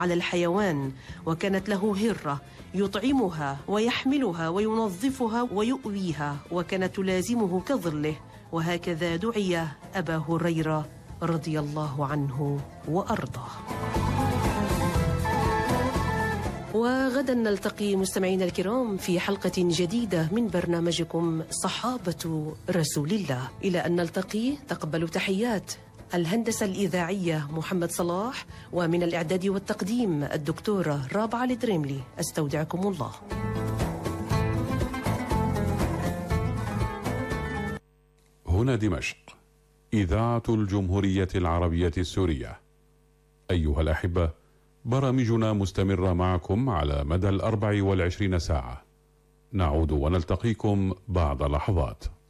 على الحيوان، وكانت له هرة يطعمها ويحملها وينظفها ويؤويها، وكانت تلازمه كظله. وهكذا دعي أبا هريرة رضي الله عنه وأرضاه. وغدا نلتقي مستمعينا الكرام في حلقة جديدة من برنامجكم صحابة رسول الله. إلى أن نلتقي تقبلوا تحيات الهندسة الإذاعية محمد صلاح، ومن الإعداد والتقديم الدكتورة رابعة الدريملي. أستودعكم الله. هنا دمشق، إذاعة الجمهورية العربية السورية. أيها الأحبة، برامجنا مستمرة معكم على مدى 24 ساعة. نعود ونلتقيكم بعد لحظات.